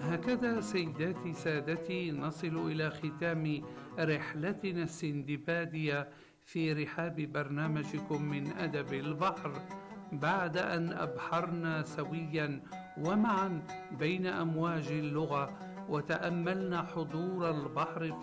هكذا سيداتي سادتي نصل إلى ختام رحلتنا السندبادية في رحاب برنامجكم من أدب البحر، بعد أن أبحرنا سويا ومعا بين أمواج اللغة وتأملنا حضور البحر